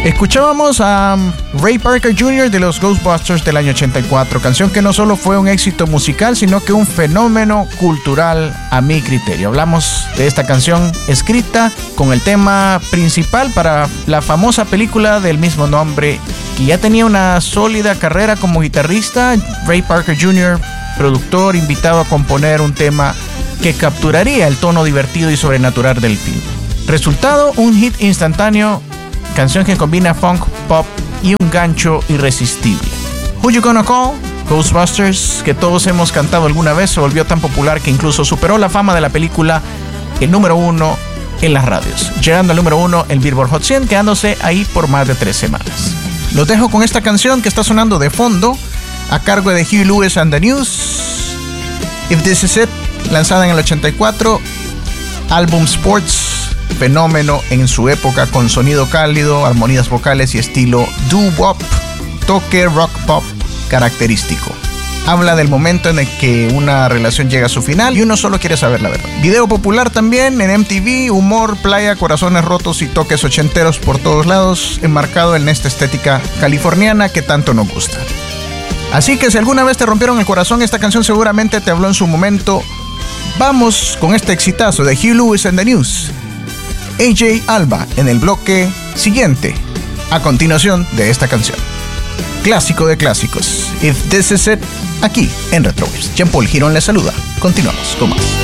Escuchábamos a Ray Parker Jr. de los Ghostbusters del año 84, canción que no solo fue un éxito musical, sino que un fenómeno cultural a mi criterio. Hablamos de esta canción escrita con el tema principal para la famosa película del mismo nombre, que ya tenía una sólida carrera como guitarrista. Ray Parker Jr., productor, invitado a componer un tema que capturaría el tono divertido y sobrenatural del film. Resultado, un hit instantáneo, canción que combina funk, pop y un gancho irresistible. Who You Gonna Call? Ghostbusters, que todos hemos cantado alguna vez, se volvió tan popular que incluso superó la fama de la película el número 1 en las radios, llegando al número 1 en Billboard Hot 100, quedándose ahí por más de 3 semanas. Los dejo con esta canción que está sonando de fondo, a cargo de Huey Lewis and the News, If This Is It, lanzada en el 84, álbum Sports, fenómeno en su época con sonido cálido, armonías vocales y estilo doo-wop, toque rock pop característico. Habla del momento en el que una relación llega a su final y uno solo quiere saber la verdad. Video popular también en MTV, humor, playa, corazones rotos y toques ochenteros por todos lados, enmarcado en esta estética californiana que tanto nos gusta. Así que si alguna vez te rompieron el corazón, esta canción seguramente te habló en su momento. Vamos con este exitazo de Huey Lewis and the News, AJ Alba, en el bloque siguiente, a continuación de esta canción. Clásico de clásicos, If This Is It, aquí en Retrowaves. Jean Paul Girón les saluda. Continuamos con más.